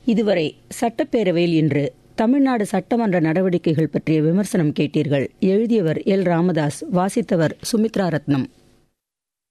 இதுவரை சட்டப்பேரவையில் இன்று தமிழ்நாடு சட்டமன்ற நடவடிக்கைகள் பற்றிய விமர்சனம் கேட்டீர்கள். எழுதியவர் எல். ராமதாஸ், வாசித்தவர் சுமித்ரா ரத்னம்.